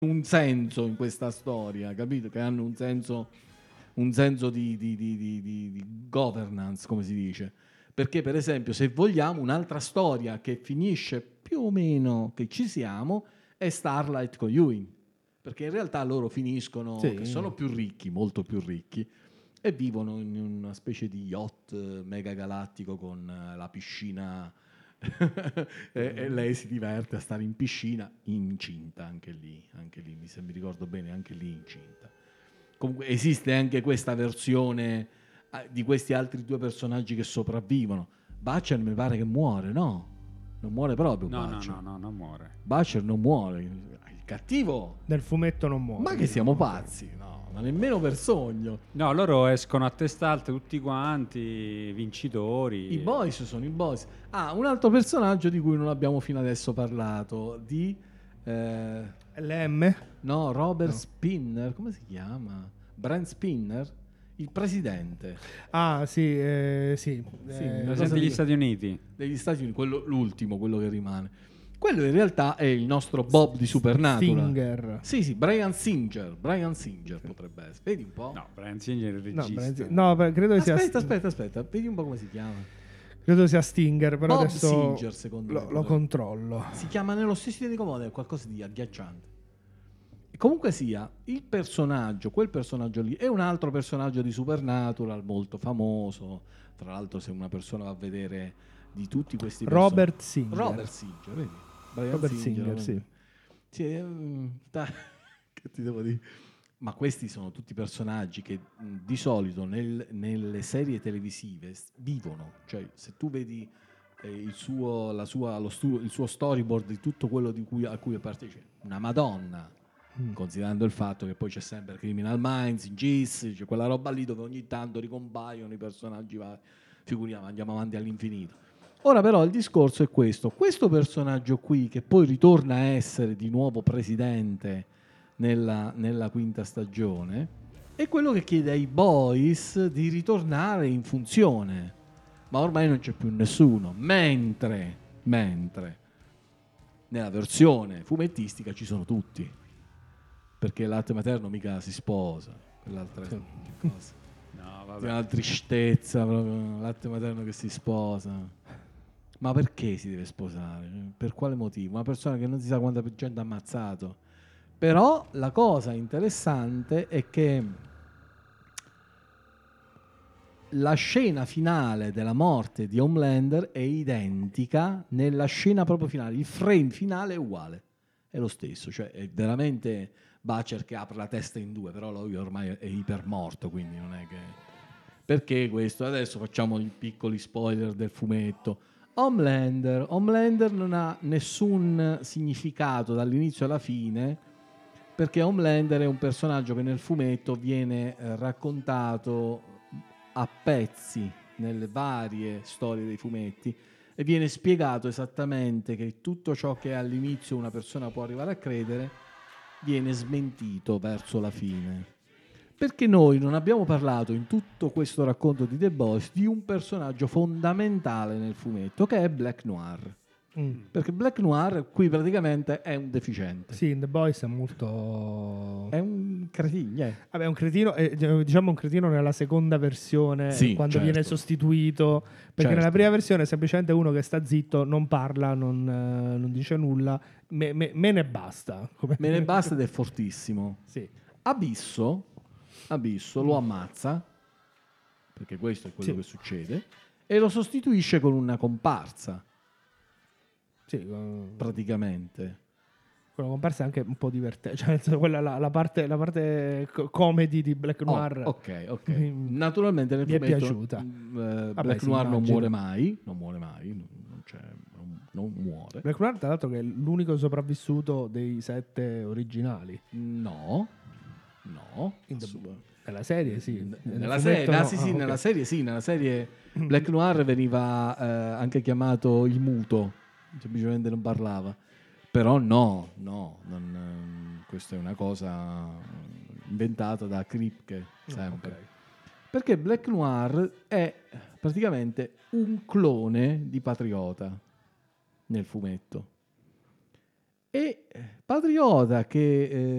un senso in questa storia, capito? Che hanno un senso di governance, come si dice. Perché, per esempio, se vogliamo un'altra storia che finisce più o meno che ci siamo, è Starlight con Ewing. Perché in realtà loro finiscono Sì. che sono più ricchi, molto più ricchi, e vivono in una specie di yacht mega galattico con la piscina e lei si diverte a stare in piscina incinta anche lì, se mi ricordo bene, anche lì incinta. Comunque esiste anche questa versione di questi altri due personaggi che sopravvivono. Butcher mi pare che muore, no? Non muore proprio Butcher. No, non muore. Butcher non muore. Il cattivo... Nel fumetto non muore. Ma che siamo pazzi? No, ma nemmeno per sogno. No, loro escono a testa alta tutti quanti, vincitori. I boys sono i boys. Ah, un altro personaggio di cui non abbiamo fino adesso parlato, di... LM? No, Robert Spinner, come si chiama? Brent Spinner? Il presidente. Ah, sì, sì. Presidente degli Stati Uniti. Degli Stati Uniti, l'ultimo, quello che rimane. Quello in realtà è il nostro Bob di Supernatural. Singer. Sì, Brian Singer potrebbe essere. Vedi un po'? No, Brian Singer è il No, regista. credo che sia... Aspetta, vedi un po' come si chiama. Credo sia Stinger, però Bob adesso Singer, secondo me. lo controllo. Si chiama nello stesso identico modo, è qualcosa di agghiacciante. E comunque sia, quel personaggio lì, è un altro personaggio di Supernatural molto famoso. Tra l'altro, se una persona va a vedere di tutti questi Robert Singer, vedi? Robert Singer, sì. Che ti devo dire? Ma questi sono tutti personaggi che di solito nelle serie televisive vivono. Cioè, se tu vedi il suo storyboard di tutto quello a cui partecipa, una Madonna, considerando il fatto che poi c'è sempre Criminal Minds, Gis, c'è quella roba lì dove ogni tanto ricompaiono i personaggi vari. Figuriamo, andiamo avanti all'infinito. Ora però il discorso è questo personaggio qui che poi ritorna a essere di nuovo presidente nella quinta stagione è quello che chiede ai boys di ritornare in funzione, ma ormai non c'è più nessuno, mentre nella versione fumettistica ci sono tutti, perché l'arte materno mica si sposa, quell'altra cosa. No, È vabbè. una tristezza proprio, l'arte materno che si sposa. Ma perché si deve sposare? Per quale motivo? Una persona che non si sa quanta gente ha ammazzato. Però la cosa interessante è che la scena finale della morte di Homelander è identica nella scena proprio finale. Il frame finale è uguale, è lo stesso. Cioè è veramente Butcher che apre la testa in due, però lui ormai è ipermorto, quindi non è che... Perché questo? Adesso facciamo i piccoli spoiler del fumetto. Homelander non ha nessun significato dall'inizio alla fine, perché Homelander è un personaggio che nel fumetto viene raccontato a pezzi nelle varie storie dei fumetti e viene spiegato esattamente che tutto ciò che all'inizio una persona può arrivare a credere viene smentito verso la fine. Perché noi non abbiamo parlato in tutto questo racconto di The Boys di un personaggio fondamentale nel fumetto, che è Black Noir. Perché Black Noir qui praticamente è un deficiente. Sì, in The Boys è molto... È un cretino. Vabbè, è un cretino, diciamo un cretino nella seconda versione, Sì, quando certo. viene sostituito, perché Certo. nella prima versione è semplicemente uno che sta zitto, non parla, non dice nulla, me ne basta. Me ne basta ed è fortissimo. Sì. Abisso lo ammazza, perché questo è quello Sì. che succede, e lo sostituisce con una comparsa, Sì, praticamente. quella comparsa è anche un po' divertente, cioè nel senso, quella la parte comedy di Black Noir. Ok. Naturalmente nel Mi è fumetto piaciuta. Black sì, Noir non immagino. muore mai, non muore. Black Noir tra l'altro che è l'unico sopravvissuto dei 7 originali. No. Nella serie sì. Nella Nel serie, fumetto no. sì, Ah, ok. nella serie Black Noir veniva anche chiamato il muto, semplicemente non parlava. Però no, questa è una cosa inventata da Kripke, sempre. Ok. Perché Black Noir è praticamente un clone di Patriota nel fumetto. E Patriota che